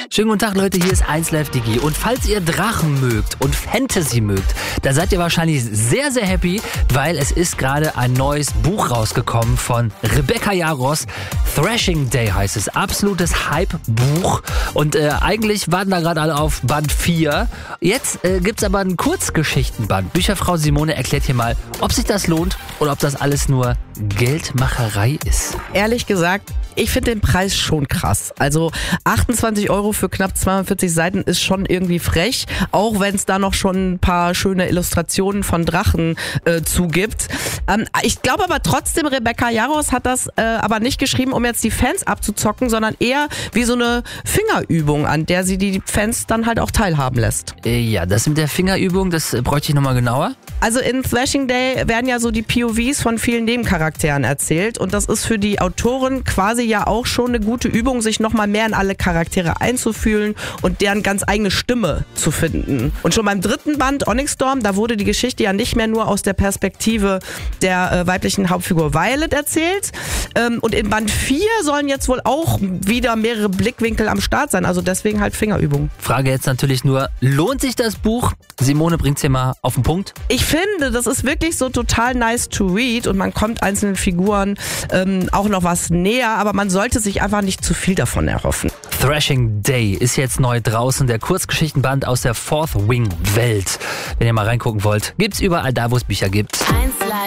Schönen guten Tag, Leute, hier ist 1Live Digi. Und falls ihr Drachen mögt und Fantasy mögt, dann seid ihr wahrscheinlich sehr, sehr happy, weil es ist gerade ein neues Buch rausgekommen von Rebecca Yarros. Thrashing Day heißt es. Absolutes Hype-Buch. Und eigentlich warten da gerade alle auf Band 4. Jetzt gibt's aber einen Kurzgeschichtenband. Bücherfrau Simone erklärt hier mal, ob sich das lohnt oder ob das alles nur Geldmacherei ist. Ehrlich gesagt, ich finde den Preis schon krass. Also 28 € für knapp 42 Seiten ist schon irgendwie frech, auch wenn es da noch schon ein paar schöne Illustrationen von Drachen zugibt. Ich glaube aber trotzdem, Rebecca Yarros hat das aber nicht geschrieben, um jetzt die Fans abzuzocken, sondern eher wie so eine Fingerübung, an der sie die Fans dann halt auch teilhaben lässt. Ja, das mit der Fingerübung, das bräuchte ich nochmal genauer. Also in Thrashing Day werden ja so die POVs von vielen Nebencharakteren erzählt und das ist für die Autorin quasi ja auch schon eine gute Übung, sich nochmal mehr in alle Charaktere einzufühlen und deren ganz eigene Stimme zu finden. Und schon beim 3. Band, Onyx Storm, da wurde die Geschichte ja nicht mehr nur aus der Perspektive der weiblichen Hauptfigur Violet erzählt. Und in Band 4 sollen jetzt wohl auch wieder mehrere Blickwinkel am Start sein, also deswegen halt Fingerübung. Frage jetzt natürlich nur, lohnt sich das Buch? Simone bringt's hier mal auf den Punkt. Ich finde, das ist wirklich so total nice to read und man kommt einzelnen Figuren auch noch was näher, aber man sollte sich einfach nicht zu viel davon erhoffen. Thrashing Day ist jetzt neu draußen, der Kurzgeschichtenband aus der Fourth Wing Welt. Wenn ihr mal reingucken wollt, gibt's überall da, wo es Bücher gibt. 1Live